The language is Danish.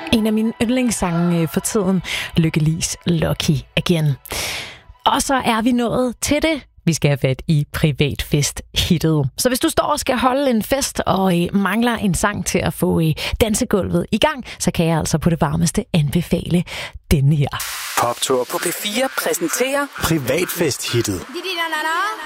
En af mine yndlingssange for tiden, Lykkelis Lucky Again. Og så er vi nået til det. Vi skal have fat i privatfest-hittet. Så hvis du står og skal holde en fest og mangler en sang til at få dansegulvet i gang, så kan jeg altså på det varmeste anbefale denne her. Poptur på P4 præsenterer privatfest-hittet.